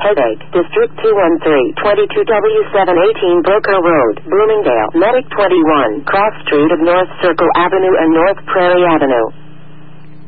Headache, District 213, 22W718 Broker Road, Bloomingdale, Medic 21, Cross Street of North Circle Avenue and North Prairie Avenue.